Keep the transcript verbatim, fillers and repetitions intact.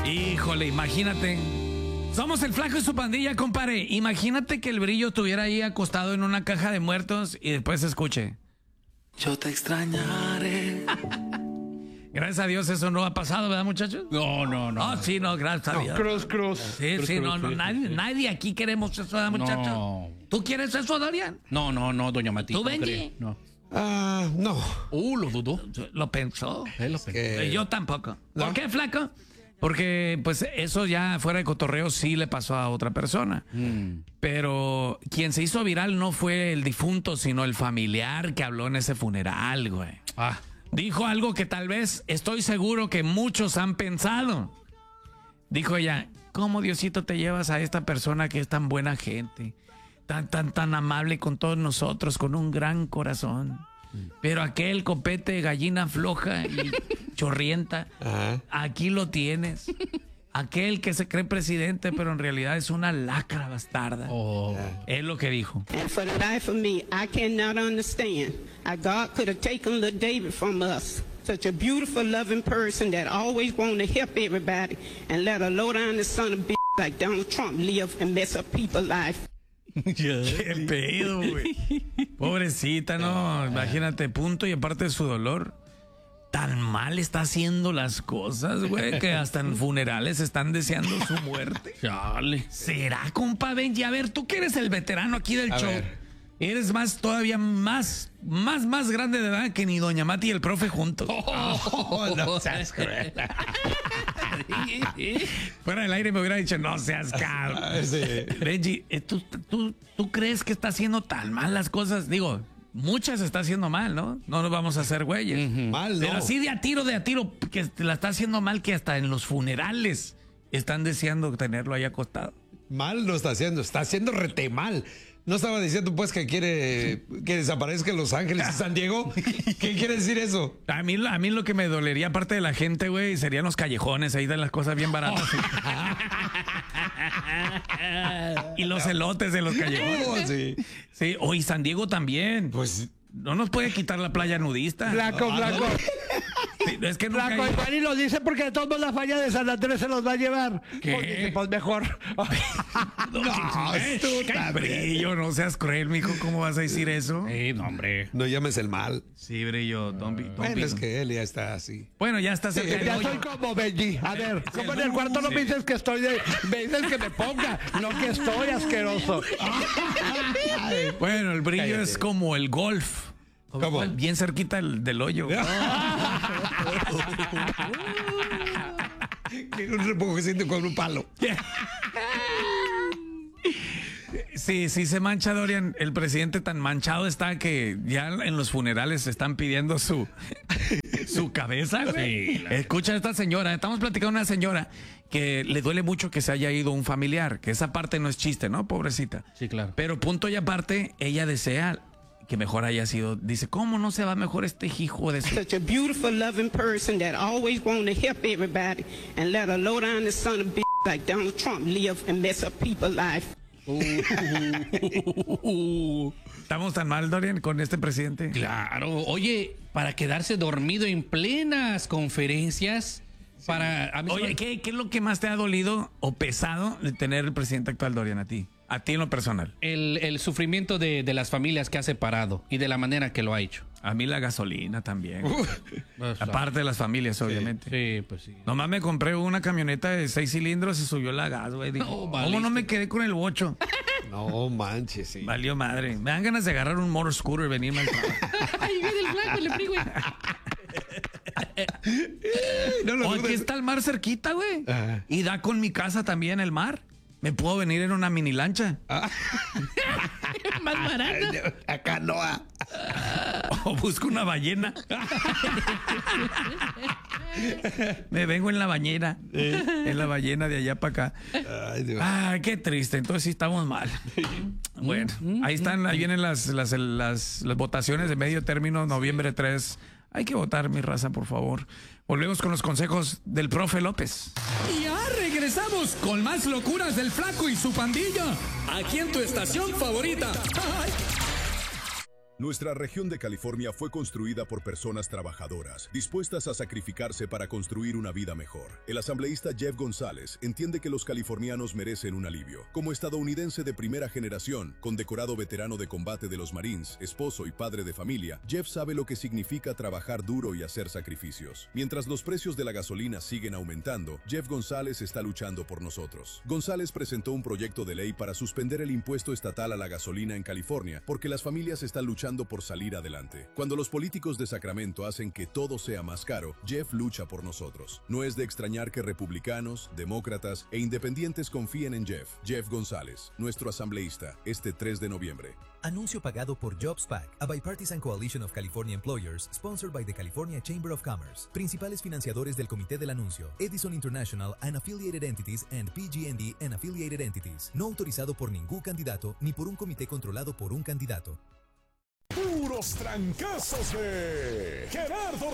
Híjole, imagínate. Somos el Flaco y su pandilla, compadre. Imagínate que el Brillo estuviera ahí acostado en una caja de muertos y después se escuche: yo te extrañaré. Gracias a Dios eso no ha pasado, ¿verdad, muchachos? No, no, no. Ah, sí, no, gracias a No, Dios. cruz, cruz. Sí, Cruz, sí, cruz, no, no, cruz, nadie, cruz. nadie aquí queremos eso, ¿verdad, muchachos? No. ¿Tú quieres eso, Dorian? No, no, no, doña Matita. ¿Tú, no Benji? cree. No. Ah, no. Uh, lo dudó. ¿Lo pensó? Él lo pensó. Que- Eh, Yo tampoco. ¿No? ¿Por qué, Flaco? Porque, pues, eso ya fuera de cotorreo sí le pasó a otra persona. Mm. Pero quien se hizo viral no fue el difunto, sino el familiar que habló en ese funeral, güey. Ah. Dijo algo que tal vez estoy seguro que muchos han pensado. Dijo ella: ¿cómo, Diosito, te llevas a esta persona que es tan buena gente? Tan, tan, tan amable con todos nosotros, con un gran corazón. Pero aquel copete, gallina floja y chorrienta, Ajá. aquí lo tienes. Aquel que se cree presidente, pero en realidad es una lacra bastarda. Oh. Es lo que dijo. And for the life of me, I cannot understand how God could have taken little David from us. Such a beautiful, loving person that always wanted to help everybody and let a low-down son of a bitch like Donald Trump live and mess up people's life. Qué pedo, güey. Pobrecita, no. Imagínate, punto y aparte de su dolor. Tan mal está haciendo las cosas, güey, que hasta en funerales están deseando su muerte. Chale. ¿Será, compa Benji? A ver, tú que eres el veterano aquí del A show. ver. Eres más, todavía más, más, más grande de edad que ni Doña Mati y el profe juntos. Oh, no seas cruel. Fuera del aire me hubiera dicho: no seas caro. Ah, sí. Benji, eh, ¿tú, tú, ¿tú crees que está haciendo tan mal las cosas? Digo, muchas está haciendo mal, ¿no? No nos vamos a hacer güeyes. Mal, no. Pero así de a tiro, de a tiro, que la está haciendo mal, que hasta en los funerales están deseando tenerlo ahí acostado. Mal no está haciendo, está haciendo rete mal. ¿No estaba diciendo pues que quiere que desaparezca Los Ángeles y San Diego? ¿Qué quiere decir eso? A mí, a mí lo que me dolería, aparte de la gente, güey, serían los callejones, ahí de las cosas bien baratas. Y los elotes de los callejones. Oh, sí. Sí, o y San Diego también. Pues No nos puede quitar la playa nudista. Flaco, flaco. Sí, es que nunca Flaco, hay- y Juan y lo dice porque de todos modos la falla de San Andrés se los va a llevar. ¿Qué? Pues dice, pues mejor. No, tú, Brillo, no seas cruel, mijo. ¿Cómo vas a decir eso? Sí, no, hombre. no llames el mal. Sí, Brillo, don't be- don't Bueno, be- es que él ya está así. Bueno, ya está cerca del Ya hoyo. soy como Benji. A ver, como en el cuarto no me dices que estoy de. Me dices que me ponga, no que estoy asqueroso. Bueno, el Brillo Cállate. es como el golf. ¿Cómo? Bien cerquita del, del hoyo. Un repujecito con un palo. Sí, sí se mancha, Dorian. El presidente tan manchado está que ya en los funerales están pidiendo su, su cabeza, güey. Sí, la- Escucha a esta señora. Estamos platicando de una señora que le duele mucho que se haya ido un familiar, que esa parte no es chiste, ¿no? Pobrecita. Sí, claro. Pero punto y aparte, ella desea que mejor haya sido. Dice: ¿cómo no se va mejor este hijo de su... Such a beautiful, loving person that always wanted to help everybody and let a low-down son of a bitch like Donald Trump live and mess up people's life. ¿Estamos tan mal, Dorian, con este presidente? Claro. Oye, para quedarse dormido en plenas conferencias. Para. A mí se Oye, me- ¿qué, ¿qué es lo que más te ha dolido o pesado de tener el presidente actual, Dorian, a ti? A ti en lo personal. El, el sufrimiento de, de las familias que ha separado y de la manera que lo ha hecho. A mí la gasolina también. O sea, Aparte de las familias, obviamente. Sí, pues sí. Nomás me compré una camioneta de seis cilindros y subió la gas, güey. Dije, No, ¿cómo valiste. no me quedé con el bocho? No manches, sí. Valió madre. Me dan ganas de agarrar un motor scooter y venirme al trabajo. Ay, ve del blanco, le frío, güey. No lo Oye, aquí dudes. está el mar cerquita, güey. Ajá. Y da con mi casa también el mar. Me puedo venir en una mini lancha. Más barato. Acá no. ah. O busco una ballena. Me vengo en la bañera. En la ballena de allá para acá. Ay, Dios. Ay, qué triste. Entonces sí estamos mal. Bueno, ahí están, ahí vienen las, las, las, las votaciones de medio término, noviembre tres. Hay que votar, mi raza, por favor. Volvemos con los consejos del profe López. Y ya regresamos con más locuras del Flaco y su pandilla. Aquí en tu estación favorita. Ay. Nuestra región de California fue construida por personas trabajadoras, dispuestas a sacrificarse para construir una vida mejor. El asambleísta Jeff González entiende que los californianos merecen un alivio. Como estadounidense de primera generación, condecorado veterano de combate de los Marines, esposo y padre de familia, Jeff sabe lo que significa trabajar duro y hacer sacrificios. Mientras los precios de la gasolina siguen aumentando, Jeff González está luchando por nosotros. González presentó un proyecto de ley para suspender el impuesto estatal a la gasolina en California, porque las familias están luchando por salir adelante. Cuando los políticos de Sacramento hacen que todo sea más caro, Jeff lucha por nosotros. No es de extrañar que republicanos, demócratas e independientes confíen en Jeff. Jeff González, nuestro asambleísta, este tres de noviembre. Anuncio pagado por JobsPAC, a Bipartisan Coalition of California Employers, sponsored by the California Chamber of Commerce. Principales financiadores del comité del anuncio: Edison International and Affiliated Entities and P G and E and Affiliated Entities. No autorizado por ningún candidato ni por un comité controlado por un candidato. Puros trancazos de Gerardo